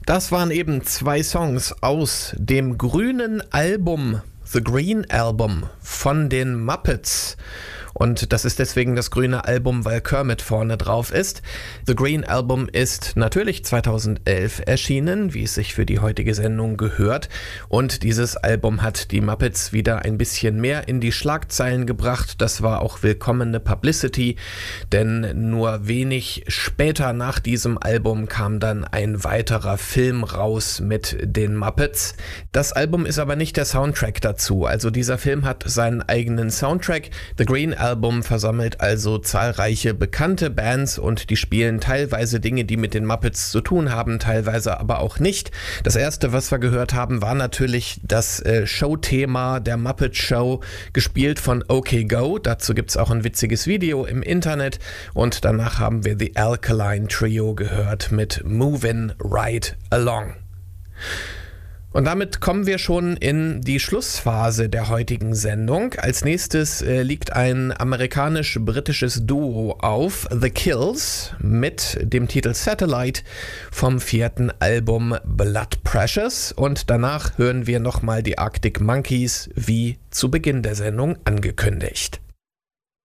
Das waren eben zwei Songs aus dem grünen Album, The Green Album von den Muppets. Und das ist deswegen das grüne Album, weil Kermit vorne drauf ist. The Green Album ist natürlich 2011 erschienen, wie es sich für die heutige Sendung gehört. Und dieses Album hat die Muppets wieder ein bisschen mehr in die Schlagzeilen gebracht. Das war auch willkommene Publicity, denn nur wenig später nach diesem Album kam dann ein weiterer Film raus mit den Muppets. Das Album ist aber nicht der Soundtrack dazu. Also dieser Film hat seinen eigenen Soundtrack. The Green Album versammelt also zahlreiche bekannte Bands und die spielen teilweise Dinge, die mit den Muppets zu tun haben, teilweise aber auch nicht. Das erste, was wir gehört haben, war natürlich das Showthema der Muppet Show, gespielt von OK Go. Dazu gibt es auch ein witziges Video im Internet und danach haben wir The Alkaline Trio gehört mit Movin' Right Along. Und damit kommen wir schon in die Schlussphase der heutigen Sendung. Als nächstes liegt ein amerikanisch-britisches Duo auf, The Kills, mit dem Titel Satellite vom 4. Album Blood Precious. Und danach hören wir nochmal die Arctic Monkeys, wie zu Beginn der Sendung angekündigt.